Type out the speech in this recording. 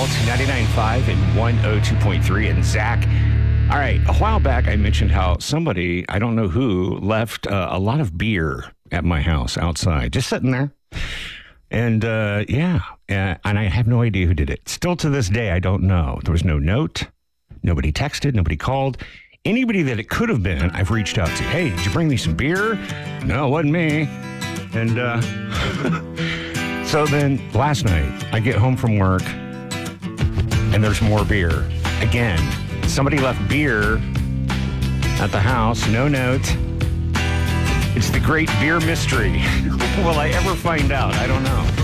Alt 99.5 and 102.3. And Zach, all right, a while back I mentioned how somebody, I don't know who, left a lot of beer at my house outside, just sitting there. And and I have no idea who did it. Still to this day, I don't know. There was no note. Nobody texted. Nobody called. Anybody that it could have been, I've reached out to. Hey, did you bring me some beer? No, it wasn't me. And so then last night, I get home from work, and there's more beer. Again, somebody left beer at the house. No note. It's the great beer mystery. Will I ever find out? I don't know.